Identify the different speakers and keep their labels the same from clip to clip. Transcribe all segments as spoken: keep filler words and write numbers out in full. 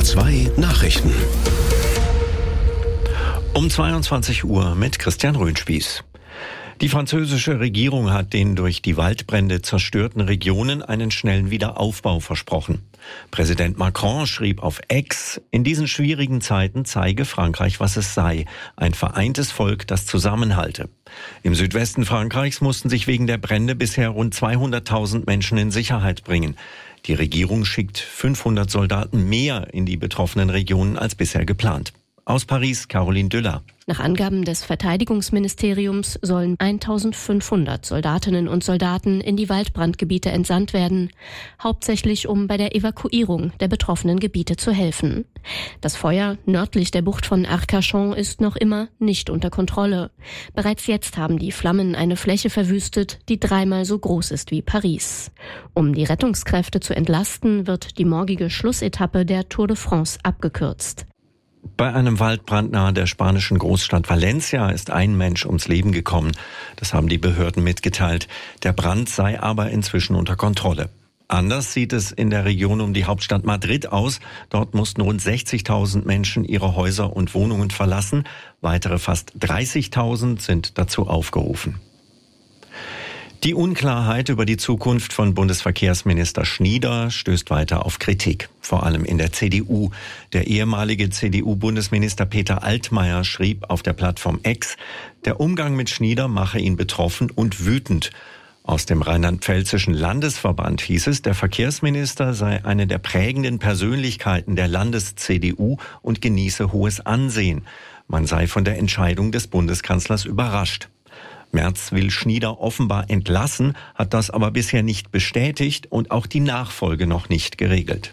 Speaker 1: zwei Nachrichten.
Speaker 2: Um zweiundzwanzig Uhr mit Christian Röhnspieß. Die französische Regierung hat den durch die Waldbrände zerstörten Regionen einen schnellen Wiederaufbau versprochen. Präsident Macron schrieb auf X, in diesen schwierigen Zeiten zeige Frankreich, was es sei. Ein vereintes Volk, das zusammenhalte. Im Südwesten Frankreichs mussten sich wegen der Brände bisher rund zweihunderttausend Menschen in Sicherheit bringen. Die Regierung schickt fünfhundert Soldaten mehr in die betroffenen Regionen als bisher geplant. Aus Paris, Caroline Düller.
Speaker 3: Nach Angaben des Verteidigungsministeriums sollen eintausendfünfhundert Soldatinnen und Soldaten in die Waldbrandgebiete entsandt werden, hauptsächlich um bei der Evakuierung der betroffenen Gebiete zu helfen. Das Feuer nördlich der Bucht von Arcachon ist noch immer nicht unter Kontrolle. Bereits jetzt haben die Flammen eine Fläche verwüstet, die dreimal so groß ist wie Paris. Um die Rettungskräfte zu entlasten, wird die morgige Schlussetappe der Tour de France abgekürzt.
Speaker 2: Bei einem Waldbrand nahe der spanischen Großstadt Valencia ist ein Mensch ums Leben gekommen. Das haben die Behörden mitgeteilt. Der Brand sei aber inzwischen unter Kontrolle. Anders sieht es in der Region um die Hauptstadt Madrid aus. Dort mussten rund sechzigtausend Menschen ihre Häuser und Wohnungen verlassen. Weitere fast dreißigtausend sind dazu aufgerufen. Die Unklarheit über die Zukunft von Bundesverkehrsminister Schnieder stößt weiter auf Kritik, vor allem in der C D U. Der ehemalige C D U-Bundesminister Peter Altmaier schrieb auf der Plattform X, der Umgang mit Schnieder mache ihn betroffen und wütend. Aus dem Rheinland-Pfälzischen Landesverband hieß es, der Verkehrsminister sei eine der prägenden Persönlichkeiten der Landes-C D U und genieße hohes Ansehen. Man sei von der Entscheidung des Bundeskanzlers überrascht. Merz will Schnieder offenbar entlassen, hat das aber bisher nicht bestätigt und auch die Nachfolge noch nicht geregelt.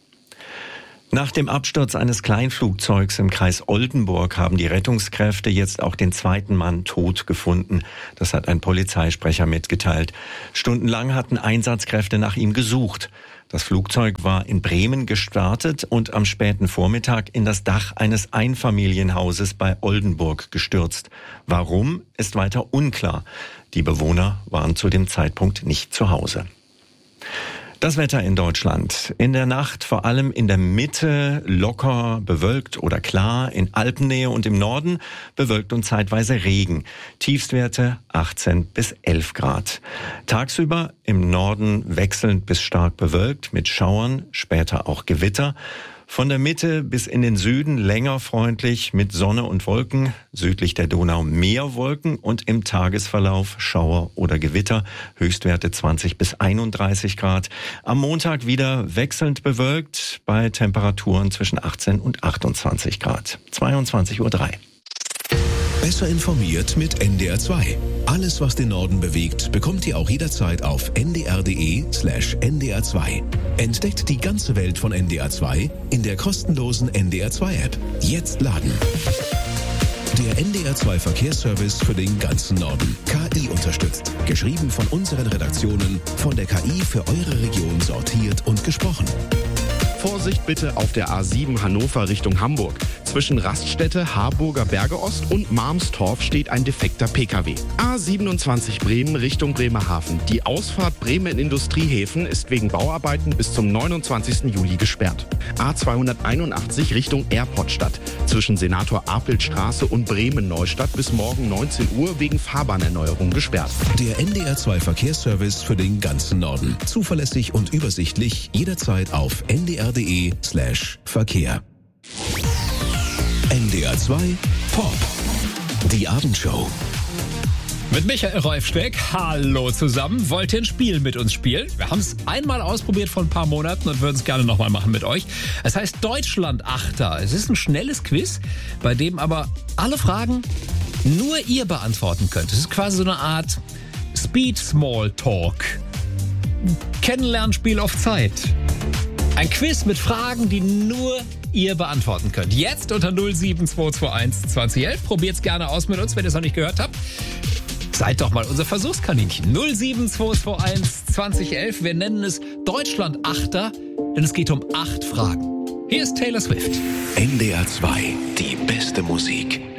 Speaker 2: Nach dem Absturz eines Kleinflugzeugs im Kreis Oldenburg haben die Rettungskräfte jetzt auch den zweiten Mann tot gefunden. Das hat ein Polizeisprecher mitgeteilt. Stundenlang hatten Einsatzkräfte nach ihm gesucht. Das Flugzeug war in Bremen gestartet und am späten Vormittag in das Dach eines Einfamilienhauses bei Oldenburg gestürzt. Warum, ist weiter unklar. Die Bewohner waren zu dem Zeitpunkt nicht zu Hause. Das Wetter in Deutschland. In der Nacht vor allem in der Mitte locker bewölkt oder klar, in Alpennähe und im Norden bewölkt und zeitweise Regen. Tiefstwerte achtzehn bis elf Grad. Tagsüber im Norden wechselnd bis stark bewölkt mit Schauern, später auch Gewitter. Von der Mitte bis in den Süden länger freundlich mit Sonne und Wolken, südlich der Donau mehr Wolken und im Tagesverlauf Schauer oder Gewitter, Höchstwerte zwanzig bis einunddreißig Grad. Am Montag wieder wechselnd bewölkt bei Temperaturen zwischen achtzehn und achtundzwanzig Grad. zweiundzwanzig Uhr drei.
Speaker 1: Besser informiert mit N D R zwei. Alles, was den Norden bewegt, bekommt ihr auch jederzeit auf n d r punkt d e slash n d r zwei. Entdeckt die ganze Welt von N D R zwei in der kostenlosen N D R zwei App. Jetzt laden. Der N D R zwei Verkehrsservice für den ganzen Norden. K I unterstützt. Geschrieben von unseren Redaktionen, von der K I für eure Region sortiert und gesprochen.
Speaker 4: Vorsicht bitte auf der A sieben Hannover Richtung Hamburg. Zwischen Raststätte, Harburger Berge Ost und Marmstorf steht ein defekter P K W. A siebenundzwanzig Bremen Richtung Bremerhaven. Die Ausfahrt Bremen Industriehäfen ist wegen Bauarbeiten bis zum neunundzwanzigsten Juli gesperrt. A zweihunderteinundachtzig Richtung Airportstadt. Zwischen Senator Apelstraße und Bremen Neustadt bis morgen neunzehn Uhr wegen Fahrbahnerneuerung gesperrt.
Speaker 1: Der N D R zwei Verkehrsservice für den ganzen Norden. Zuverlässig und übersichtlich jederzeit auf n d r punkt d e slash Verkehr. N D R zwei Pop. Die Abendshow.
Speaker 5: Mit Michael Reufsteck. Hallo zusammen. Wollt ihr ein Spiel mit uns spielen? Wir haben es einmal ausprobiert vor ein paar Monaten und würden es gerne nochmal machen mit euch. Es heißt Deutschland-Achter. Es ist ein schnelles Quiz, bei dem aber alle Fragen nur ihr beantworten könnt. Es ist quasi so eine Art Speed-Small-Talk. Kennenlernspiel auf Zeit. Ein Quiz mit Fragen, die nur ihr beantworten könnt. Jetzt unter null sieben zwei zwei eins zwanzig elf. Probiert's gerne aus mit uns, wenn ihr es noch nicht gehört habt. Seid doch mal unser Versuchskaninchen. null sieben zwei zwei eins zwanzig elf. Wir nennen es Deutschland-Achter, denn es geht um acht Fragen. Hier ist Taylor Swift.
Speaker 1: N D R zwei, die beste Musik.